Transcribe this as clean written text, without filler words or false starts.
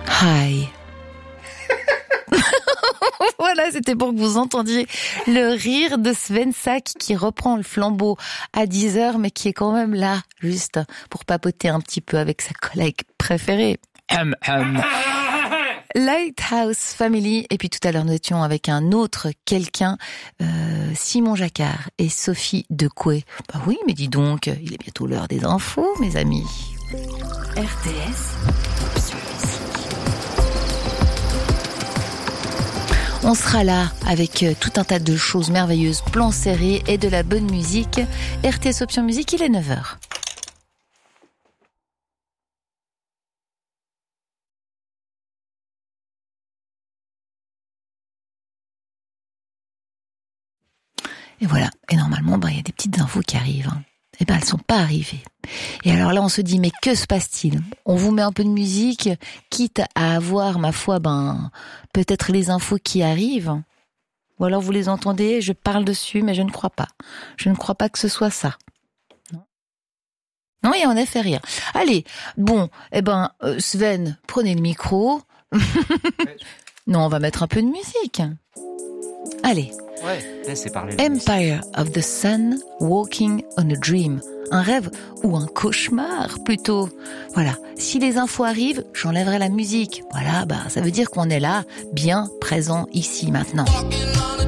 Hi. Voilà, c'était pour que vous entendiez le rire de Sven Sack qui reprend le flambeau à 10h, mais qui est quand même là, juste pour papoter un petit peu avec sa collègue préférée. Lighthouse Family. Et puis tout à l'heure, nous étions avec un autre quelqu'un, Simon Jacquard et Sophie Decoué. Bah oui, mais dis donc, il est bientôt l'heure des infos, mes amis. RTS, option musique. On sera là avec tout un tas de choses merveilleuses, plans serrés et de la bonne musique. RTS Option Musique, il est 9h. Et voilà. Et normalement, il y a des petites infos qui arrivent. Et elles sont pas arrivées. Et alors là, on se dit, mais que se passe-t-il ? On vous met un peu de musique, quitte à avoir, ma foi, peut-être les infos qui arrivent. Ou alors vous les entendez, je parle dessus, mais je ne crois pas. Je ne crois pas que ce soit ça. Non, il y a en effet rien. Allez, bon, Sven, prenez le micro. Non, on va mettre un peu de musique. Allez. Ouais, laissez parler. Empire of the Sun, Walking on a Dream. Un rêve ou un cauchemar, plutôt. Voilà. Si les infos arrivent, j'enlèverai la musique. Voilà, ça veut dire qu'on est là, bien présent ici, maintenant.